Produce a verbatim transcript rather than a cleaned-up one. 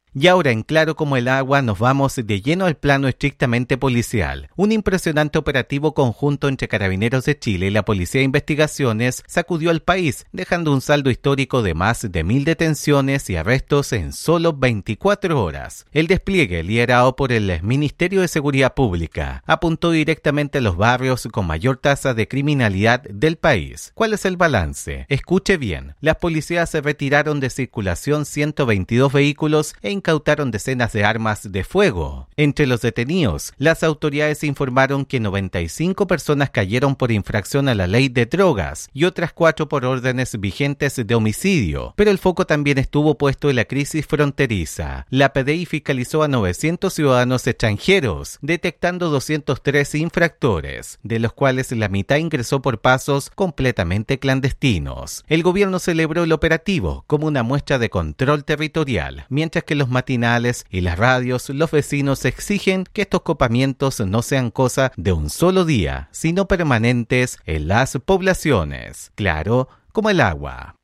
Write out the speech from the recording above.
Y ahora, en Claro como el agua, nos vamos de lleno al plano estrictamente policial. Un impresionante operativo conjunto entre Carabineros de Chile y la Policía de Investigaciones sacudió al país, dejando un saldo histórico de más de mil detenciones y arrestos en solo veinticuatro horas. El despliegue, liderado por el Ministerio de Seguridad Pública, apuntó directamente a los barrios con mayor tasa de criminalidad del país. ¿Cuál es el balance? Escuche bien. Las policías se retiraron de circulación ciento veintidós vehículos e incautaron decenas de armas de fuego. Entre los detenidos, las autoridades informaron que noventa y cinco personas cayeron por infracción a la ley de drogas y otras cuatro por órdenes vigentes de homicidio. Pero el foco también estuvo puesto en la crisis fronteriza. La P D I fiscalizó a novecientos ciudadanos extranjeros, detectando doscientos tres infractores, de los cuales la mitad ingresó por pasos completamente clandestinos. El gobierno celebró el operativo como una muestra de control territorial, mientras que los matinales y las radios, los vecinos exigen que estos copamientos no sean cosa de un solo día, sino permanentes en las poblaciones. Claro como el agua.